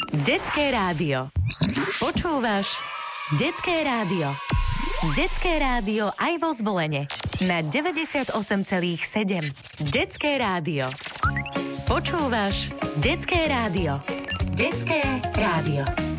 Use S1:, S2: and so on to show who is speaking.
S1: Detské rádio. Počúvaš Detské rádio. Detské rádio aj vo Zvolene. Na 98,7. Detské rádio. Počúvaš Detské rádio. Detské rádio.